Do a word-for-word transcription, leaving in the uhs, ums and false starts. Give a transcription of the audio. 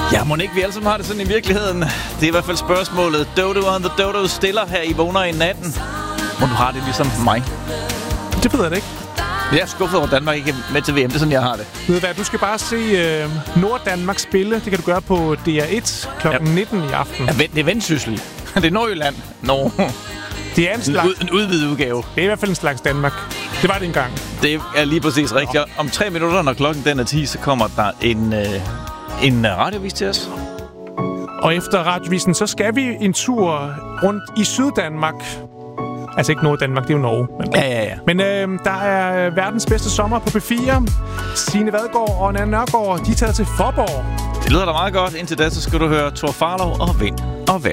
Ja, må ikke vi alle sammen har det sådan i virkeligheden? Det er i hvert fald spørgsmålet. Dodo and the Dodo stiller her i Vågner i natten. Må du har det ligesom mig? Det ved jeg det ikke. Jeg er skuffet over Danmark ikke med til V M. Det er sådan, jeg har det. Ved du hvad, du skal bare se øh, Nord-Danmark spille. Det kan du gøre på D R et klokken Ja. nitten i aften. Ja, det er Vendsyssel. Det er Nordjylland. Nå. Det er en En, slags... ud, en udvidet udgave. Det er i hvert fald en slags Danmark. Det var det engang. Det er lige præcis rigtigt. Om tre minutter, når klokken den er ti, så kommer der en, øh, en radiovis til os. Og efter radiovisen, så skal vi en tur rundt i Syddanmark. Altså ikke Nord-Danmark, det er jo Norge. Men, Ja, ja, ja. men øh, der er verdens bedste sommer på P fire. Signe Vadgaard og Nanna Nørgaard, de er taget til Fåborg. Det lyder da meget godt. Indtil da, så skal du høre Thor Farlov og Vind og Vejr.